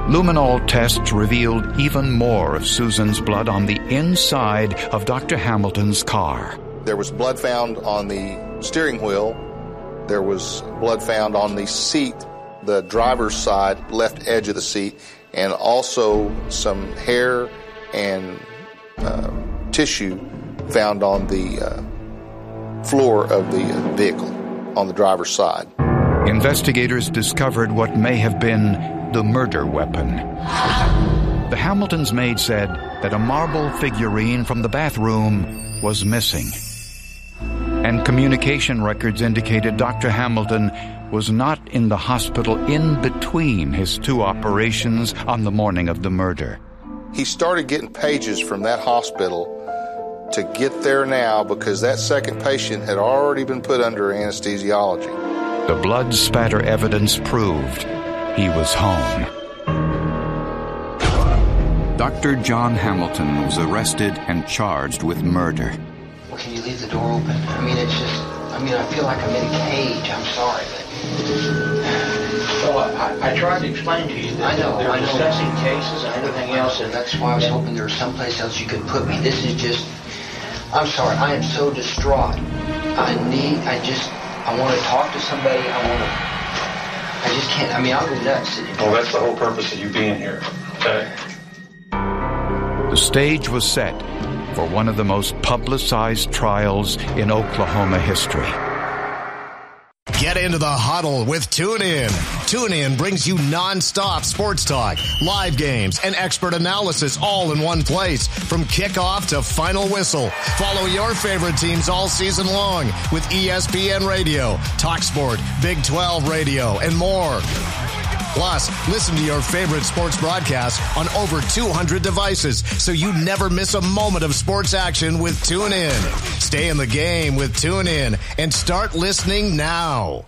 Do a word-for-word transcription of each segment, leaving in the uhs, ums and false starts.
Luminol tests revealed even more of Susan's blood on the inside of Doctor Hamilton's car. There was blood found on the steering wheel. There was blood found on the seat, the driver's side, left edge of the seat, and also some hair and uh, tissue found on the uh, floor of the uh, vehicle on the driver's side. Investigators discovered what may have been the murder weapon. The Hamiltons' maid said that a marble figurine from the bathroom was missing. And communication records indicated Doctor Hamilton was not in the hospital in between his two operations on the morning of the murder. He started getting pages from that hospital to get there now because that second patient had already been put under anesthesiology. The blood spatter evidence proved he was home. Doctor John Hamilton was arrested and charged with murder. Well, can you leave the door open? I mean, it's just, I mean, I feel like I'm in a cage. I'm sorry, but... Well, I, I tried to explain to you that I know, they're I know. discussing cases and everything else, and that's why I was hoping there was someplace else you could put me. This is just, I'm sorry, I am so distraught. I need, I just, I want to talk to somebody. I want to, I just can't, I mean, I'll go nuts sitting here. well, that's the whole purpose of you being here, okay? The stage was set for one of the most publicized trials in Oklahoma history. Get into the huddle with TuneIn. TuneIn brings you non-stop sports talk, live games, and expert analysis all in one place. From kickoff to final whistle. Follow your favorite teams all season long with E S P N Radio, TalkSport, Big twelve Radio, and more. Plus, listen to your favorite sports broadcasts on over two hundred devices so you never miss a moment of sports action with TuneIn. Stay in the game with TuneIn and start listening now.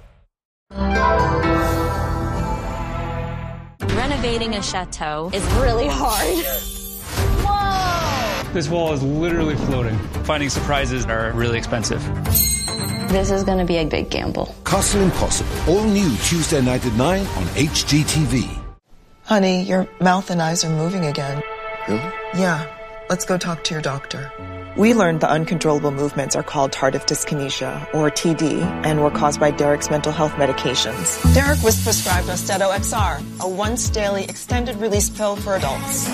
Renovating a chateau is really hard. Whoa! This wall is literally floating. Finding surprises are really expensive. This is going to be a big gamble. Castle Impossible, all new Tuesday night at nine on H G T V. Honey, your mouth and eyes are moving again. Really? Yeah. Let's go talk to your doctor. We learned the uncontrollable movements are called tardive dyskinesia, or T D, and were caused by Derek's mental health medications. Derek was prescribed Austedo X R, a once-daily extended-release pill for adults.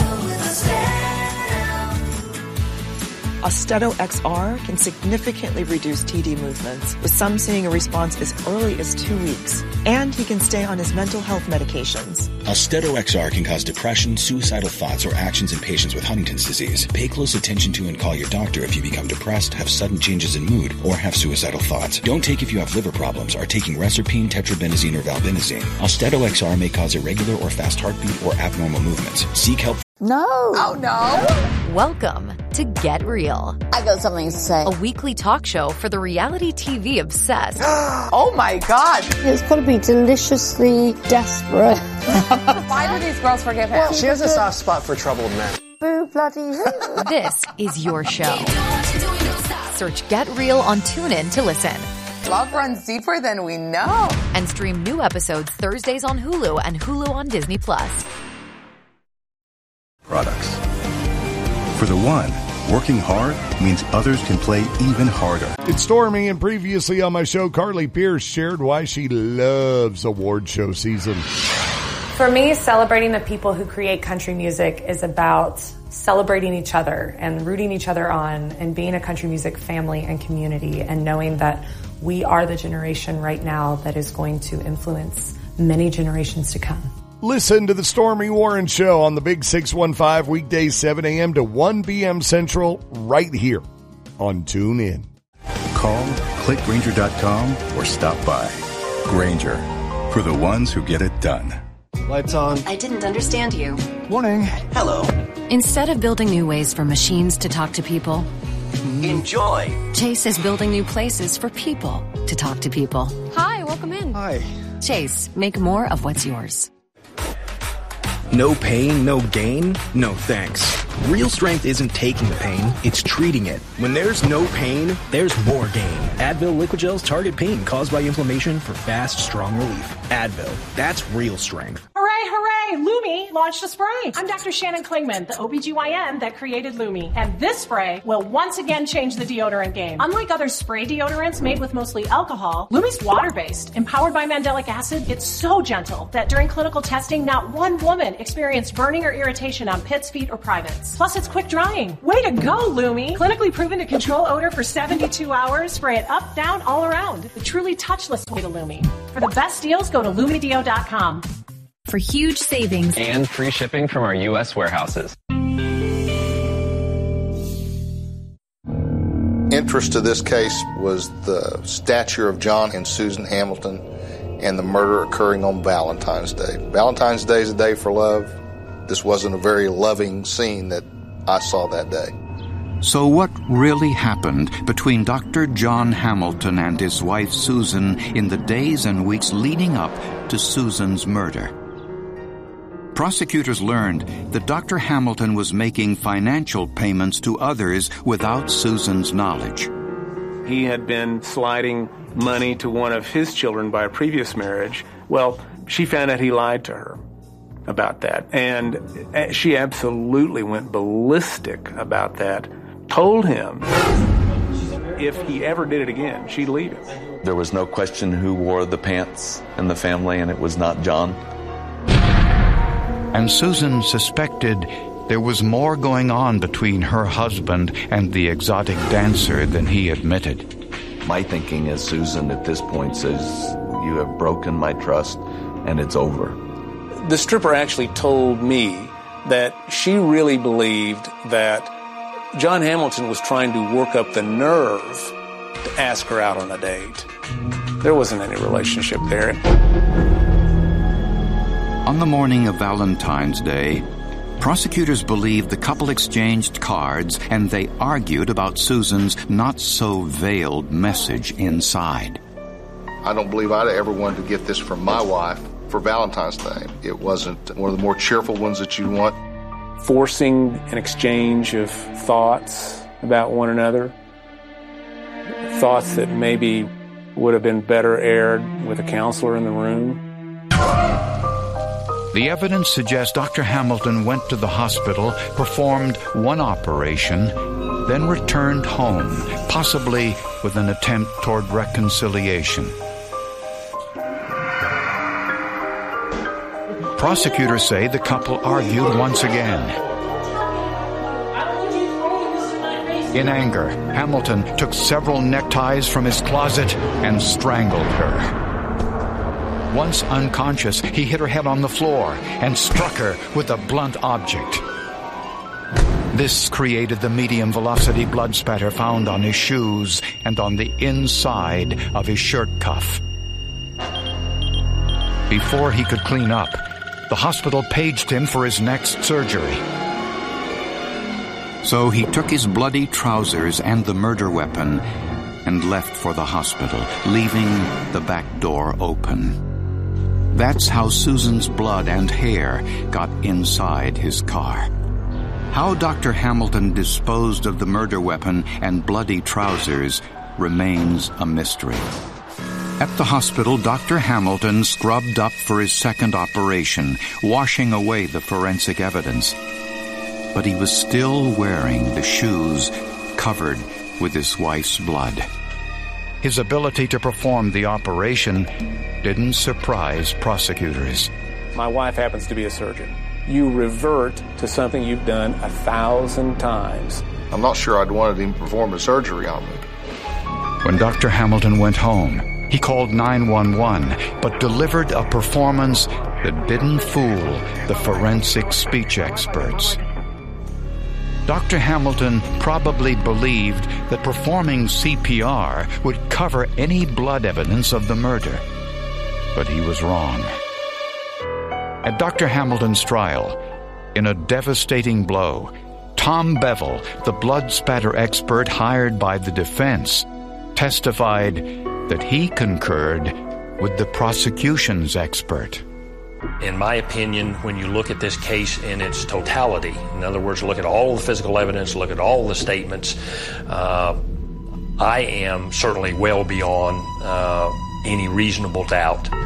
Austedo X R can significantly reduce T D movements, with some seeing a response as early as two weeks. And he can stay on his mental health medications. Austedo X R can cause depression, suicidal thoughts, or actions in patients with Huntington's disease. Pay close attention to and call your doctor if you become depressed, have sudden changes in mood, or have suicidal thoughts. Don't take if you have liver problems, are taking Reserpine, Tetrabenazine, or Valbenazine. Austedo X R may cause irregular or fast heartbeat or abnormal movements. Seek help. No. Oh, no. Welcome to Get Real. I got something to say. A weekly talk show for the reality T V obsessed. Oh, my God. It's got to be deliciously desperate. Why do these girls forgive him? She has a soft spot for troubled men. Boo bloody who? This is your show. Search Get Real on TuneIn to listen. Love runs deeper than we know. And stream new episodes Thursdays on Hulu and Hulu on Disney Plus. Products. For the one, working hard means others can play even harder. It's Stormy, and previously on my show, Carly Pierce shared why she loves award show season. For me, celebrating the people who create country music is about celebrating each other and rooting each other on and being a country music family and community and knowing that we are the generation right now that is going to influence many generations to come. Listen to the Stormy Warren Show on the Big six one five, weekdays seven a.m. to one p.m. Central, right here on TuneIn. Call, click Grainger dot com, or stop by. Grainger, for the ones who get it done. Lights on. I didn't understand you. Warning. Hello. Instead of building new ways for machines to talk to people, enjoy. Chase is building new places for people to talk to people. Hi, welcome in. Hi. Chase, make more of what's yours. No pain, no gain? No thanks. Real strength isn't taking the pain, it's treating it. When there's no pain, there's more gain. Advil Liquid Gels target pain caused by inflammation for fast, strong relief. Advil, that's real strength. Hooray, hooray, Hey, Lumi launched a spray. I'm Doctor Shannon Klingman, the O B G Y N that created Lumi. And this spray will once again change the deodorant game. Unlike other spray deodorants made with mostly alcohol, Lumi's water-based. Empowered by mandelic acid, it's so gentle that during clinical testing, not one woman experienced burning or irritation on pits, feet, or privates. Plus, it's quick drying. Way to go, Lumi! Clinically proven to control odor for seventy-two hours. Spray it up, down, all around. The truly touchless way to Lumi. For the best deals, go to lumi deo dot com. For huge savings and free shipping from our U S warehouses. Interest to this case was the stature of John and Susan Hamilton and the murder occurring on Valentine's Day. Valentine's Day is a day for love. This wasn't a very loving scene that I saw that day. So what really happened between Doctor John Hamilton and his wife Susan in the days and weeks leading up to Susan's murder? Prosecutors learned that Doctor Hamilton was making financial payments to others without Susan's knowledge. He had been sliding money to one of his children by a previous marriage. Well, she found out he lied to her about that. And she absolutely went ballistic about that. Told him if he ever did it again, she'd leave him. There was no question who wore the pants in the family, and it was not John. And Susan suspected there was more going on between her husband and the exotic dancer than he admitted. My thinking is Susan at this point says, you have broken my trust and it's over. The stripper actually told me that she really believed that John Hamilton was trying to work up the nerve to ask her out on a date. There wasn't any relationship there. On the morning of Valentine's Day, prosecutors believed the couple exchanged cards and they argued about Susan's not-so-veiled message inside. I don't believe I'd ever wanted to get this from my wife for Valentine's Day. It wasn't one of the more cheerful ones that you want. Forcing an exchange of thoughts about one another, thoughts that maybe would have been better aired with a counselor in the room. The evidence suggests Doctor Hamilton went to the hospital, performed one operation, then returned home, possibly with an attempt toward reconciliation. Prosecutors say the couple argued once again. In anger, Hamilton took several neckties from his closet and strangled her. Once unconscious, he hit her head on the floor and struck her with a blunt object. This created the medium-velocity blood spatter found on his shoes and on the inside of his shirt cuff. Before he could clean up, the hospital paged him for his next surgery. So he took his bloody trousers and the murder weapon and left for the hospital, leaving the back door open. That's how Susan's blood and hair got inside his car. How Doctor Hamilton disposed of the murder weapon and bloody trousers remains a mystery. At the hospital, Doctor Hamilton scrubbed up for his second operation, washing away the forensic evidence. But he was still wearing the shoes covered with his wife's blood. His ability to perform the operation didn't surprise prosecutors. My wife happens to be a surgeon. You revert to something you've done a thousand times. I'm not sure I'd wanted him to perform a surgery on me. When Doctor Hamilton went home, he called nine one one, but delivered a performance that didn't fool the forensic speech experts. Doctor Hamilton probably believed that performing C P R would cover any blood evidence of the murder. But he was wrong. At Doctor Hamilton's trial, in a devastating blow, Tom Bevel, the blood spatter expert hired by the defense, testified that he concurred with the prosecution's expert. In my opinion, when you look at this case in its totality, in other words, look at all the physical evidence, look at all the statements, uh, I am certainly well beyond uh, any reasonable doubt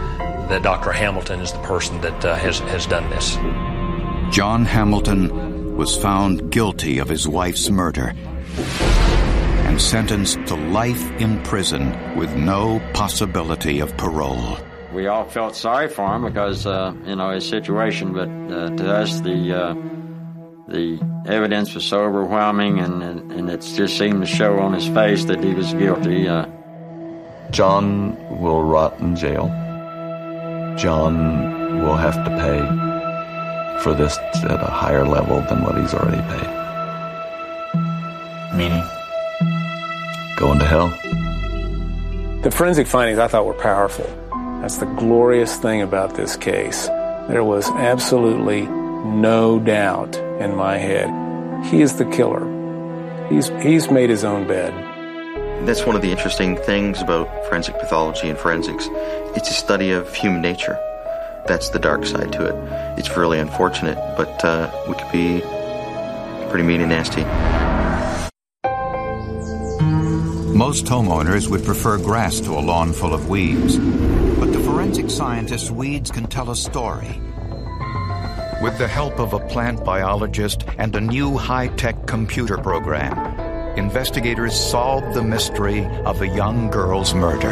that Doctor Hamilton is the person that uh, has, has done this. John Hamilton was found guilty of his wife's murder and sentenced to life in prison with no possibility of parole. We all felt sorry for him because, uh, you know, his situation, but uh, to us, the uh, the evidence was so overwhelming, and, and, and it just seemed to show on his face that he was guilty. Uh, John will rot in jail. John will have to pay for this at a higher level than what he's already paid. Meaning? Going to hell. The forensic findings I thought were powerful. That's the glorious thing about this case. There was absolutely no doubt in my head. He is the killer. He's, he's made his own bed. That's one of the interesting things about forensic pathology and forensics. It's a study of human nature. That's the dark side to it. It's really unfortunate, but uh, we could be pretty mean and nasty. Most homeowners would prefer grass to a lawn full of weeds. But to forensic scientists, weeds can tell a story. With the help of a plant biologist and a new high-tech computer program, investigators solved the mystery of a young girl's murder.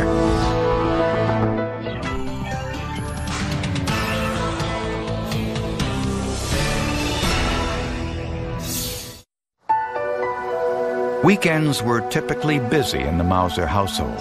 Weekends were typically busy in the Mauser household.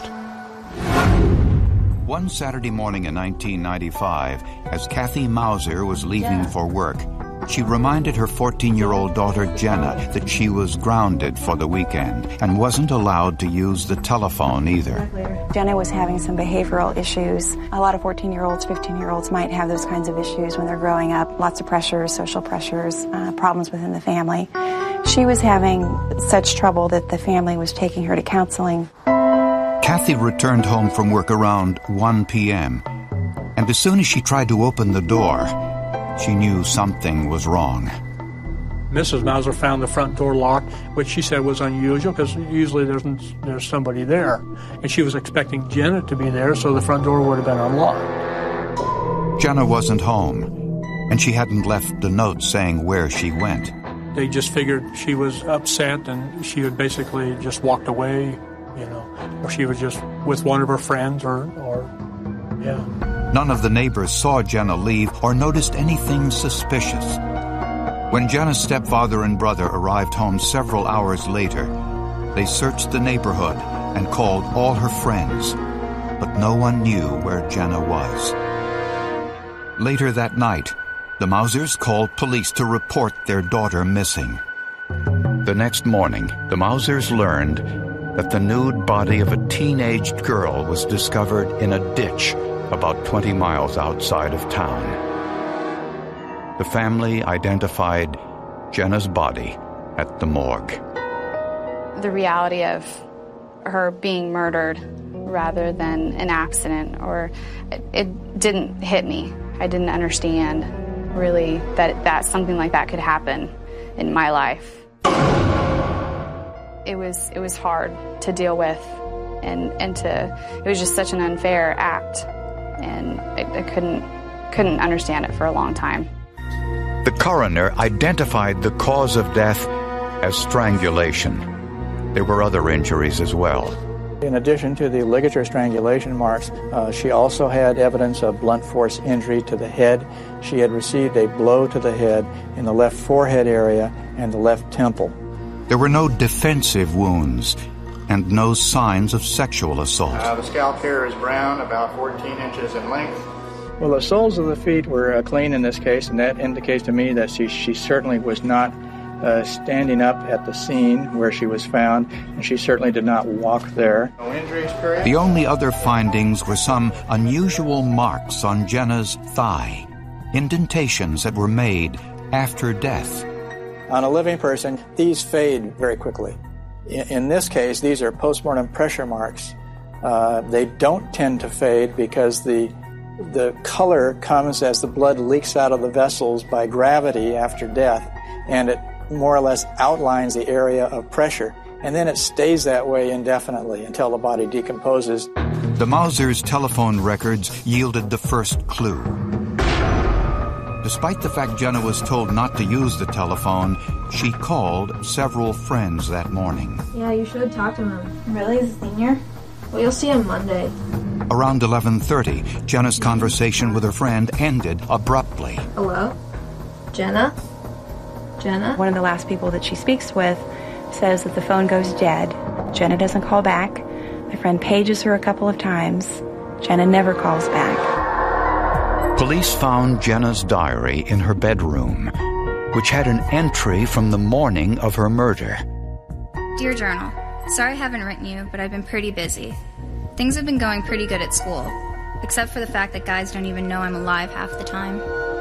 One Saturday morning in nineteen ninety-five, as Kathy Mauser was leaving yeah. for work, she reminded her fourteen-year-old daughter Jenna that she was grounded for the weekend and wasn't allowed to use the telephone either. Jenna was having some behavioral issues. A lot of fourteen-year-olds, fifteen-year-olds might have those kinds of issues when they're growing up. Lots of pressures, social pressures, uh, problems within the family. She was having such trouble that the family was taking her to counseling. Kathy returned home from work around one p.m., and as soon as she tried to open the door, she knew something was wrong. Missus Mauser found the front door locked, which she said was unusual because usually there's, there's somebody there. And she was expecting Jenna to be there, so the front door would have been unlocked. Jenna wasn't home, and she hadn't left a note saying where she went. They just figured she was upset and she had basically just walked away, you know, or she was just with one of her friends or, or yeah. None of the neighbors saw Jenna leave or noticed anything suspicious. When Jenna's stepfather and brother arrived home several hours later, they searched the neighborhood and called all her friends, but no one knew where Jenna was. Later that night, the Mausers called police to report their daughter missing. The next morning, the Mausers learned that the nude body of a teenaged girl was discovered in a ditch about twenty miles outside of town. The family identified Jenna's body at the morgue. The reality of her being murdered rather than an accident, or it, it didn't hit me. I didn't understand really that that something like that could happen in my life. It was it was hard to deal with, and and to it was just such an unfair act, and I, I couldn't couldn't understand it for a long time. The coroner identified the cause of death as strangulation. There were other injuries as well. In addition to the ligature strangulation marks, uh, she also had evidence of blunt force injury to the head. She had received a blow to the head in the left forehead area and the left temple. There were no defensive wounds and no signs of sexual assault. Uh, the scalp hair is brown, about fourteen inches in length. Well, the soles of the feet were uh, clean in this case, and that indicates to me that she, she certainly was not Uh, standing up at the scene where she was found, and she certainly did not walk there. No injuries, period. The only other findings were some unusual marks on Jenna's thigh, indentations that were made after death. On a living person, these fade very quickly. In, in this case, these are postmortem pressure marks. Uh, they don't tend to fade because the the color comes as the blood leaks out of the vessels by gravity after death, and it more or less outlines the area of pressure, and then it stays that way indefinitely until the body decomposes. The Mausers' telephone records yielded the first clue. Despite the fact Jenna was told not to use the telephone, she called several friends that morning. Yeah, you should talk to him. Really? Is he senior? Well, you'll see him Monday. Around eleven thirty, Jenna's conversation with her friend ended abruptly. Hello? Jenna? Jenna? One of the last people that she speaks with says that the phone goes dead. Jenna doesn't call back. My friend pages her a couple of times. Jenna never calls back. Police found Jenna's diary in her bedroom, which had an entry from the morning of her murder. Dear Journal, sorry I haven't written you, but I've been pretty busy. Things have been going pretty good at school, except for the fact that guys don't even know I'm alive half the time.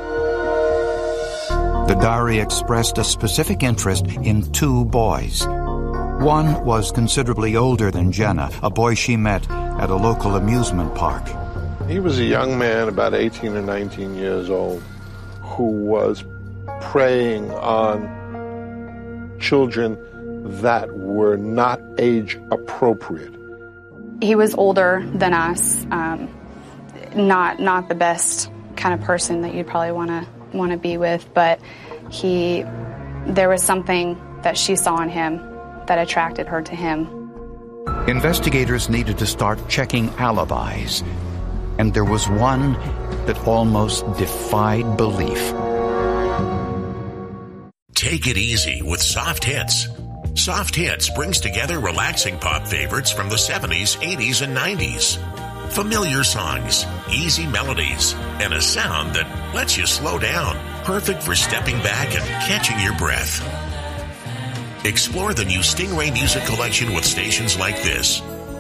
The diary expressed a specific interest in two boys. One was considerably older than Jenna, a boy she met at a local amusement park. He was a young man, about eighteen or nineteen years old, who was preying on children that were not age appropriate. He was older than us, um, not not the best kind of person that you'd probably want to want to be with, but he, there was something that she saw in him that attracted her to him. Investigators needed to start checking alibis, and there was one that almost defied belief. Take it easy with Soft Hits. Soft Hits brings together relaxing pop favorites from the seventies, eighties, and nineties. Familiar songs, easy melodies, and a sound that lets you slow down. Perfect for stepping back and catching your breath. Explore the new Stingray Music Collection with stations like this.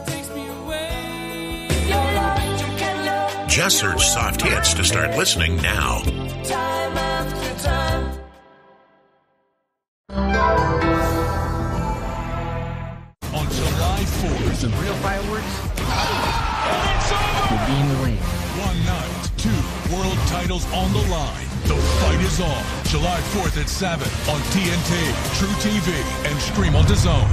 Just search Soft Hits to start listening now. On July fourth, some real fireworks. You'll be in the ring. One night, two world titles on the line. The fight is on. July fourth at seven on T N T, True T V, and stream on DAZN.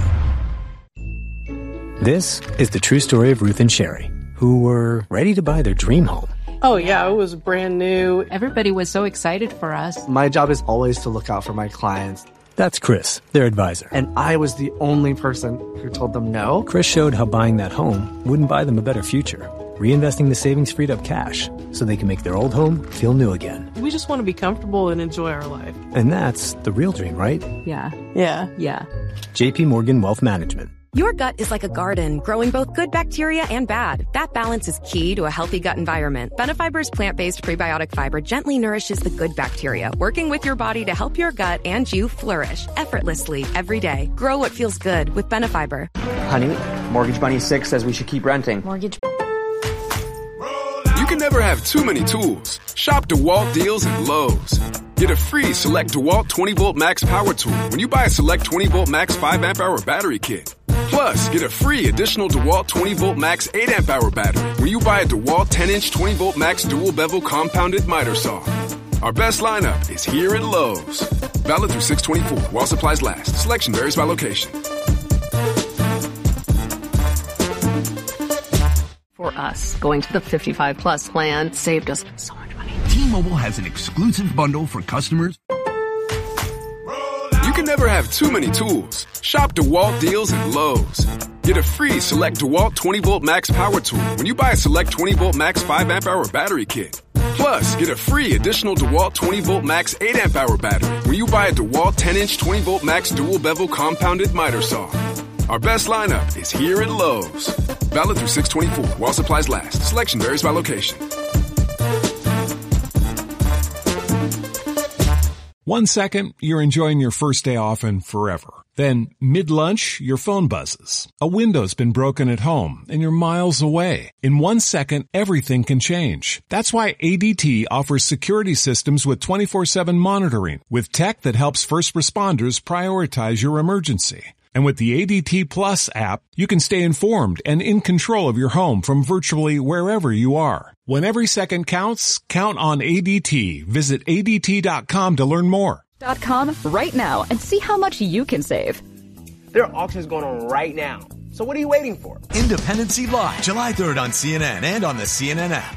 This is the true story of Ruth and Sherry, who were ready to buy their dream home. Oh, yeah, it was brand new. Everybody was so excited for us. My job is always to look out for my clients. That's Chris, their advisor. And I was the only person who told them no. Chris showed how buying that home wouldn't buy them a better future, reinvesting the savings freed up cash so they can make their old home feel new again. We just want to be comfortable and enjoy our life. And that's the real dream, right? Yeah. Yeah. Yeah. J P Morgan Wealth Management. Your gut is like a garden, growing both good bacteria and bad. That balance is key to a healthy gut environment. Benefiber's plant-based prebiotic fiber gently nourishes the good bacteria, working with your body to help your gut and you flourish effortlessly every day. Grow what feels good with Benefiber. Honey, Mortgage Bunny six says we should keep renting. Mortgage. You can never have too many tools. Shop DeWalt deals at Lowe's. Get a free Select DeWalt twenty volt max power tool when you buy a Select twenty volt max five amp hour battery kit. Plus, get a free additional DeWalt twenty volt max eight amp hour battery when you buy a DeWalt ten inch twenty volt max dual bevel compounded miter saw. Our best lineup is here at Lowe's. Valid through six twenty-four while supplies last. Selection varies by location. For us, going to the fifty-five plus plan saved us so much money. T-Mobile has an exclusive bundle for customers. You can never have too many tools. Shop DeWalt deals at Lowe's. Get a free Select DeWalt twenty volt max power tool when you buy a Select twenty volt max five amp hour battery kit. Plus, get a free additional DeWalt twenty volt max eight amp hour battery when you buy a DeWalt ten inch twenty volt max dual bevel compounded miter saw. Our best lineup is here at Lowe's. Valid through six twenty-four while supplies last. Selection varies by location. One second, you're enjoying your first day off and forever. Then, mid-lunch, your phone buzzes. A window's been broken at home, and you're miles away. In one second, everything can change. That's why A D T offers security systems with twenty-four seven monitoring, with tech that helps first responders prioritize your emergency. And with the A D T Plus app, you can stay informed and in control of your home from virtually wherever you are. When every second counts, count on A D T. Visit A D T dot com to learn more. .com right now and see how much you can save. There are auctions going on right now. So what are you waiting for? Independency Live, July third on C N N and on the C N N app.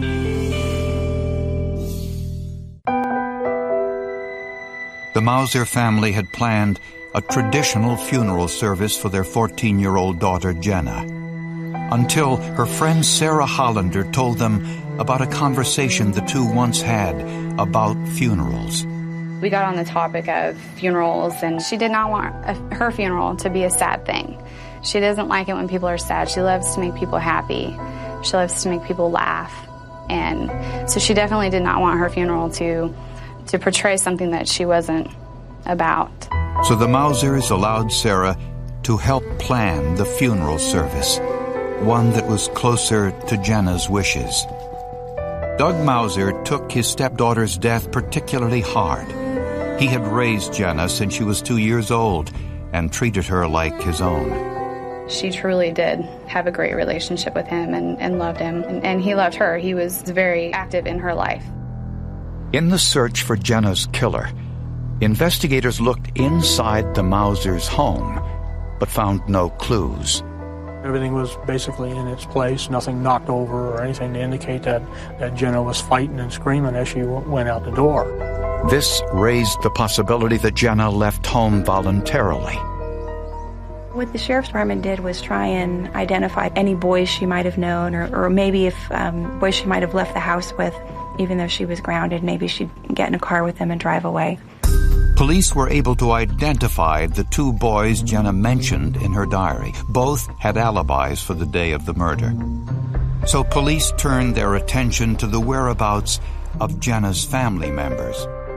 The Mauser family had planned a traditional funeral service for their fourteen-year-old daughter, Jenna, until her friend Sarah Hollander told them about a conversation the two once had about funerals. We got on the topic of funerals, and she did not want a, her funeral to be a sad thing. She doesn't like it when people are sad. She loves to make people happy. She loves to make people laugh. And so she definitely did not want her funeral to to portray something that she wasn't about. So the Mausers allowed Sarah to help plan the funeral service, one that was closer to Jenna's wishes. Doug Mauser took his stepdaughter's death particularly hard. He had raised Jenna since she was two years old and treated her like his own. She truly did have a great relationship with him and, and loved him, and, and he loved her. He was very active in her life. In the search for Jenna's killer, investigators looked inside the Mausers' home, but found no clues. Everything was basically in its place, nothing knocked over or anything to indicate that, that Jenna was fighting and screaming as she w- went out the door. This raised the possibility that Jenna left home voluntarily. What the Sheriff's Department did was try and identify any boys she might have known, or, or maybe if um, boys she might have left the house with. Even though she was grounded, maybe she'd get in a car with them and drive away. Police were able to identify the two boys Jenna mentioned in her diary. Both had alibis for the day of the murder. So police turned their attention to the whereabouts of Jenna's family members.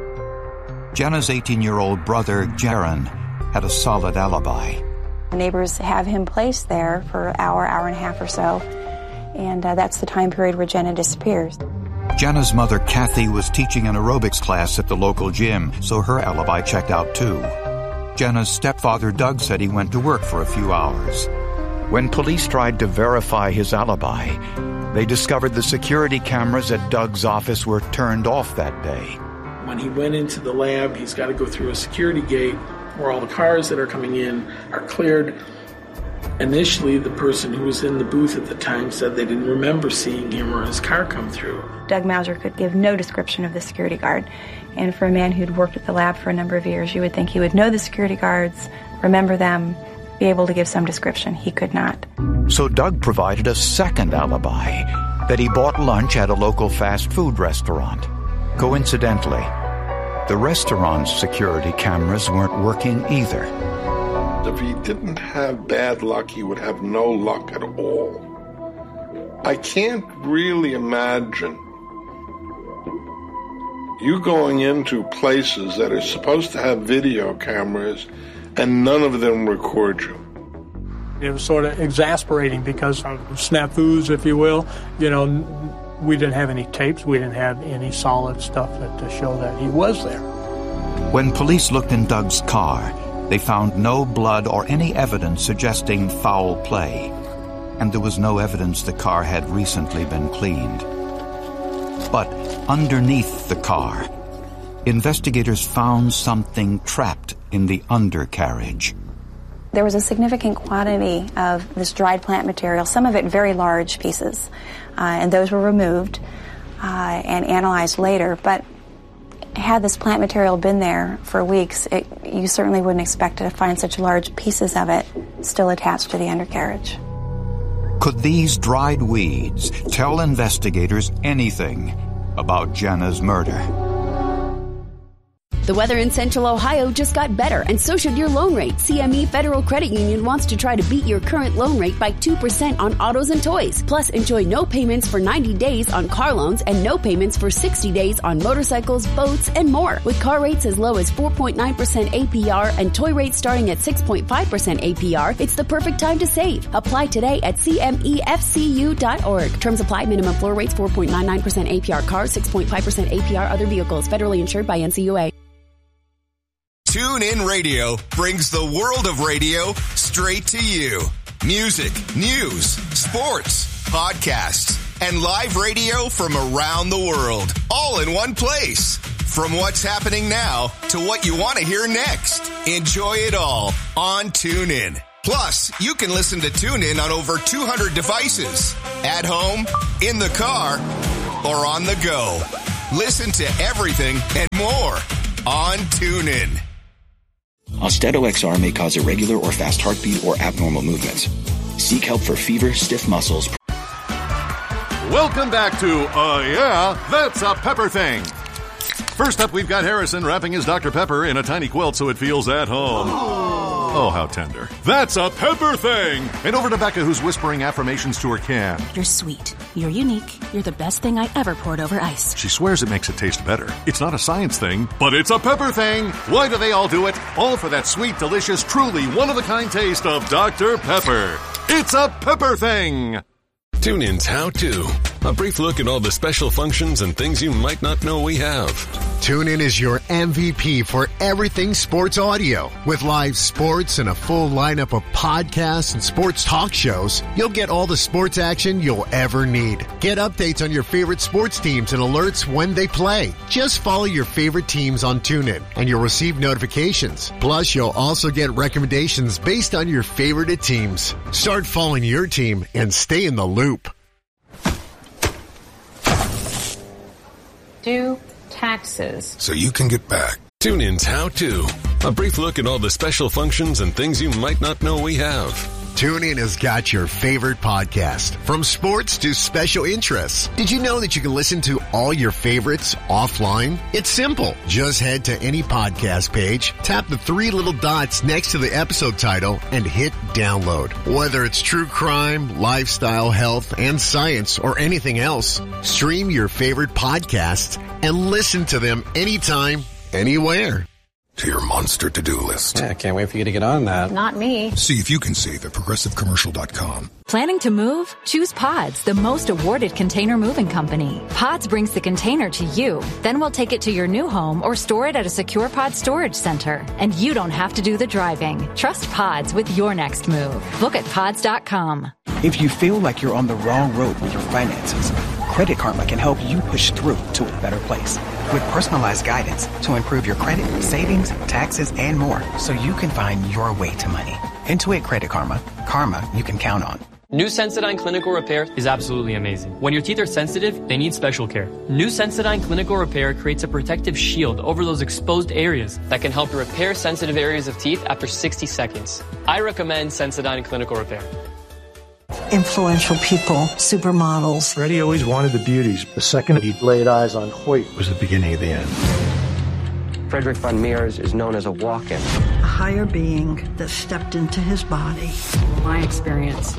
Jenna's eighteen-year-old brother, Jaron, had a solid alibi. The neighbors have him placed there for an hour, hour and a half or so, and uh, that's the time period where Jenna disappears. Jenna's mother, Kathy, was teaching an aerobics class at the local gym, so her alibi checked out too. Jenna's stepfather, Doug, said he went to work for a few hours. When police tried to verify his alibi, they discovered the security cameras at Doug's office were turned off that day. When he went into the lab, he's got to go through a security gate where all the cars that are coming in are cleared. Initially, the person who was in the booth at the time said they didn't remember seeing him or his car come through. Doug Mauser could give no description of the security guard. And for a man who'd worked at the lab for a number of years, you would think he would know the security guards, remember them, be able to give some description. He could not. So Doug provided a second alibi, that he bought lunch at a local fast food restaurant. Coincidentally, the restaurant's security cameras weren't working either. If he didn't have bad luck, he would have no luck at all. I can't really imagine you going into places that are supposed to have video cameras and none of them record you. It was sort of exasperating because of snafus, if you will. You know, we didn't have any tapes. We didn't have any solid stuff that, to show that he was there. When police looked in Doug's car, they found no blood or any evidence suggesting foul play, and there was no evidence the car had recently been cleaned. But underneath the car, investigators found something trapped in the undercarriage. There was a significant quantity of this dried plant material, some of it very large pieces, uh, and those were removed uh, and analyzed later. But had this plant material been there for weeks, it, you certainly wouldn't expect to find such large pieces of it still attached to the undercarriage. Could these dried weeds tell investigators anything about Jenna's murder? The weather in Central Ohio just got better, and so should your loan rate. C M E Federal Credit Union wants to try to beat your current loan rate by two percent on autos and toys. Plus, enjoy no payments for ninety days on car loans and no payments for sixty days on motorcycles, boats, and more. With car rates as low as four point nine percent A P R and toy rates starting at six point five percent A P R, it's the perfect time to save. Apply today at C M E F C U dot org. Terms apply. Minimum floor rates four point nine nine percent A P R cars, six point five percent A P R other vehicles. Federally insured by N C U A. TuneIn Radio brings the world of radio straight to you. Music, news, sports, podcasts, and live radio from around the world, all in one place. From what's happening now to what you want to hear next. Enjoy it all on TuneIn. Plus, you can listen to TuneIn on over two hundred devices. At home, in the car, or on the go. Listen to everything and more on TuneIn. Austedo X R may cause irregular or fast heartbeat or abnormal movements. Seek help for fever, stiff muscles. Welcome back to, uh, yeah, that's a Pepper Thing. First up, we've got Harrison wrapping his Doctor Pepper in a tiny quilt so it feels at home. Oh, how tender. That's a Pepper Thing. And over to Becca, who's whispering affirmations to her can. You're sweet. You're unique. You're the best thing I ever poured over ice. She swears it makes it taste better. It's not a science thing, but it's a Pepper Thing. Why do they all do it? All for that sweet, delicious, truly one-of-a-kind taste of Doctor Pepper. It's a Pepper Thing. TuneIn's How To. A brief look at all the special functions and things you might not know we have. TuneIn is your M V P for everything sports audio. With live sports and a full lineup of podcasts and sports talk shows, you'll get all the sports action you'll ever need. Get updates on your favorite sports teams and alerts when they play. Just follow your favorite teams on TuneIn and you'll receive notifications. Plus, you'll also get recommendations based on your favorite teams. Start following your team and stay in the loop. Do taxes. So you can get back. TuneIn's How To. A brief look at all the special functions and things you might not know we have. TuneIn has got your favorite podcast, from sports to special interests. Did you know that you can listen to all your favorites offline? It's simple. Just head to any podcast page, tap the three little dots next to the episode title, and hit download. Whether it's true crime, lifestyle, health, and science, or anything else, stream your favorite podcasts and listen to them anytime, anywhere. To your monster to-do list. Yeah, I can't wait for you to get on that. Not me. See if you can save at progressive commercial dot com. Planning to move? Choose Pods, the most awarded container moving company. Pods brings the container to you. Then we'll take it to your new home or store it at a secure Pod storage center. And you don't have to do the driving. Trust Pods with your next move. Book at pods dot com. If you feel like you're on the wrong road with your finances, Credit Karma can help you push through to a better place. With personalized guidance to improve your credit, savings, taxes, and more, so you can find your way to money. Intuit Credit Karma. Karma you can count on. New Sensodyne Clinical Repair is absolutely amazing. When your teeth are sensitive, they need special care. New Sensodyne Clinical Repair creates a protective shield over those exposed areas that can help repair sensitive areas of teeth after sixty seconds. I recommend Sensodyne Clinical Repair. Influential people, supermodels. Freddie always wanted the beauties. The second he laid eyes on Hoyt was the beginning of the end. Frederick von Mears is known as a walk-in. A higher being that stepped into his body. My experience.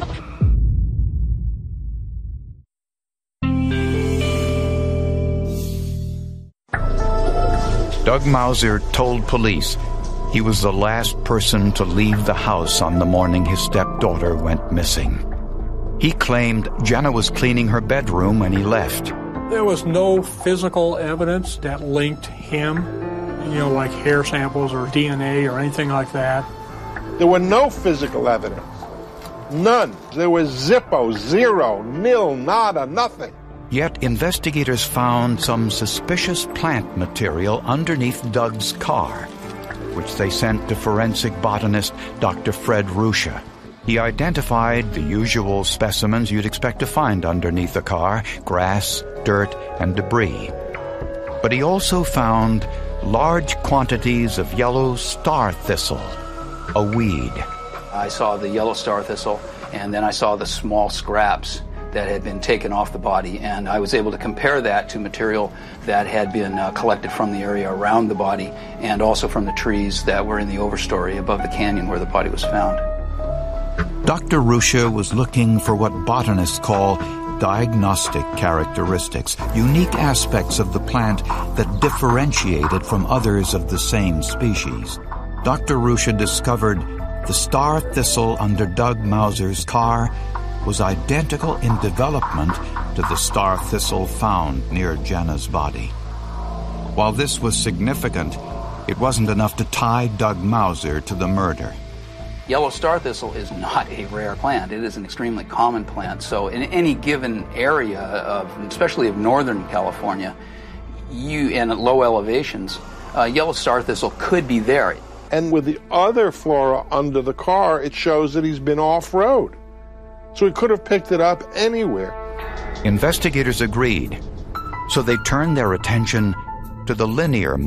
Doug Mauser told police he was the last person to leave the house on the morning his stepdaughter went missing. He claimed Jenna was cleaning her bedroom when he left. There was no physical evidence that linked him, you know, like hair samples or D N A or anything like that. There were no physical evidence. None. There was zippo, zero, nil, nada, nothing. Yet investigators found some suspicious plant material underneath Doug's car, which they sent to forensic botanist Doctor Fred Ruscha. He identified the usual specimens you'd expect to find underneath a car: grass, dirt, and debris. But he also found large quantities of yellow star thistle, a weed. I saw the yellow star thistle, and then I saw the small scraps that had been taken off the body, and I was able to compare that to material that had been uh, collected from the area around the body and also from the trees that were in the overstory above the canyon where the body was found. Doctor Ruscha was looking for what botanists call diagnostic characteristics, unique aspects of the plant that differentiate it from others of the same species. Doctor Ruscha discovered the star thistle under Doug Mauser's car was identical in development to the star thistle found near Jenna's body. While this was significant, it wasn't enough to tie Doug Mauser to the murder. Yellow star thistle is not a rare plant. It is an extremely common plant. So in any given area, of, especially of northern California, you and at low elevations, uh, yellow star thistle could be there. And with the other flora under the car, it shows that he's been off-road. So he could have picked it up anywhere. Investigators agreed, so they turned their attention to the linear